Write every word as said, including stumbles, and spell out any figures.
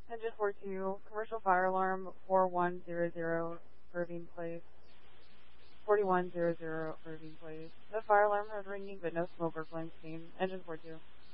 Engine four two, commercial fire alarm four one zero zero, Irving Place. forty-one hundred Irving Place. The fire alarm was ringing, but no smoke or flame seen. Engine four two.